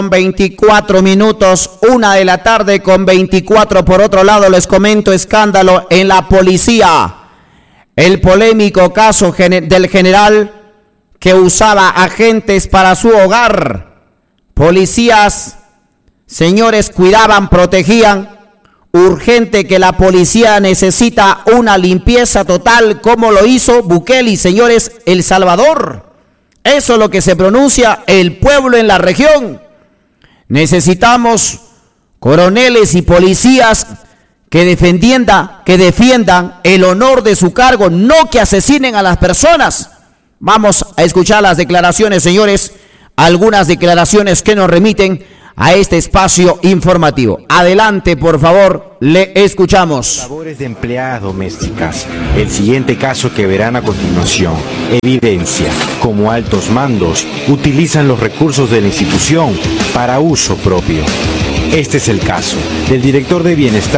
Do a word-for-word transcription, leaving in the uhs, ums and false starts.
veinticuatro minutos, una de la tarde con veinticuatro. Por otro lado, les comento escándalo en la policía. El polémico caso del general que usaba agentes para su hogar. Policías, señores, cuidaban, protegían. Urgente que la policía necesita una limpieza total, como lo hizo Bukele, señores, El Salvador. Eso es lo que se pronuncia el pueblo en la región. Necesitamos coroneles y policías que defiendan, que defiendan el honor de su cargo, no que asesinen a las personas. Vamos a escuchar las declaraciones, señores, algunas declaraciones que nos remiten a este espacio informativo. Adelante, por favor, le escuchamos. Labores de empleadas domésticas. El siguiente caso que verán a continuación evidencia cómo altos mandos utilizan los recursos de la institución para uso propio. Este es el caso del director de Bienestar